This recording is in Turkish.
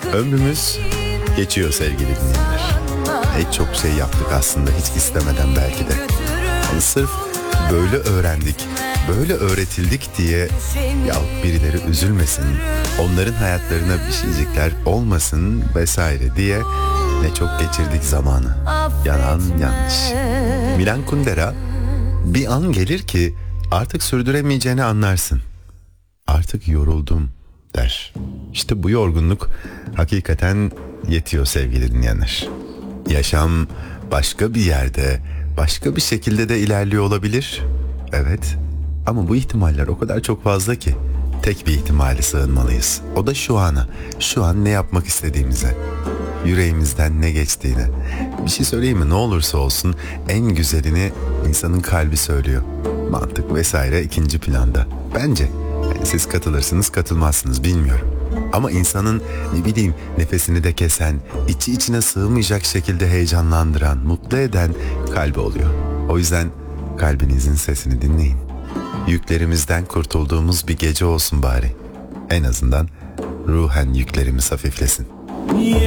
Ömrümüz geçiyor sevgili dinleyenler. Pek çok şey yaptık aslında hiç istemeden belki de. Yani sırf böyle öğrendik, böyle öğretildik diye ya birileri üzülmesin, onların hayatlarına bir şeycikler olmasın vesaire diye ne çok geçirdik zamanı. Yalan yanlış. Milan Kundera, bir an gelir ki artık sürdüremeyeceğini anlarsın. Artık yoruldum der. İşte bu yorgunluk hakikaten yetiyor sevgili dinleyenler. Yaşam başka bir yerde, başka bir şekilde de ilerliyor olabilir. Evet. Ama bu ihtimaller o kadar çok fazla ki tek bir ihtimale sığınmalıyız. O da şu ana. Şu an ne yapmak istediğimize. Yüreğimizden ne geçtiğine. Bir şey söyleyeyim mi? Ne olursa olsun en güzelini insanın kalbi söylüyor. Mantık vesaire ikinci planda. Bence. Yani siz katılırsınız, katılmazsınız bilmiyorum. Ama insanın ne bileyim nefesini de kesen, içi içine sığmayacak şekilde heyecanlandıran, mutlu eden kalbi oluyor. O yüzden kalbinizin sesini dinleyin. Yüklerimizden kurtulduğumuz bir gece olsun bari. En azından ruhen yüklerimiz hafiflesin.